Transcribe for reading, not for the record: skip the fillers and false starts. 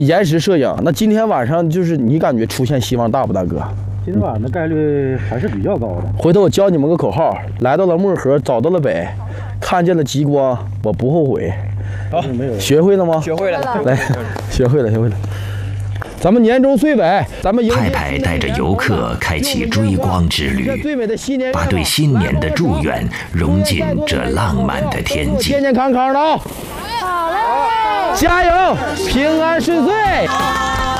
延时摄影。那今天晚上就是你感觉出现希望大不大哥？ 今天晚上的概率还是比较高的。 回头我教你们个口号：来到了漠河，找到了北，看见了极光，我不后悔。 好， 学会了吗？ 学会了。 来，学会了。咱们年终岁尾，咱们派派带着游客开启追光之旅，把对新年的祝愿融进这浪漫的天际。 健健康康的啊！好嘞，加油，平安顺遂。